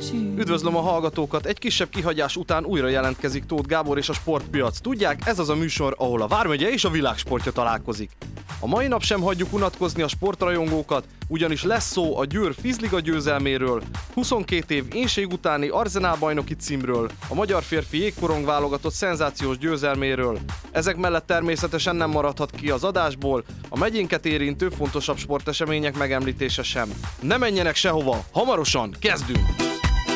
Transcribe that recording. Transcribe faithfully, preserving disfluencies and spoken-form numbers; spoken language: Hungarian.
Üdvözlöm a hallgatókat! Egy kisebb kihagyás után újra jelentkezik Tóth Gábor és a Sportpiac. Tudják, ez az a műsor, ahol a vármegye és a világsportja találkozik. A mai nap sem hagyjuk unatkozni a sportrajongókat, ugyanis lesz szó a Győr Fizliga győzelméről, huszonkét év énség utáni Arzenál bajnoki címről, a magyar férfi jégkorong válogatott szenzációs győzelméről. Ezek mellett természetesen nem maradhat ki az adásból a megyénket érintő fontosabb sportesemények megemlítése sem. Ne menjenek sehova, hamarosan kezdünk!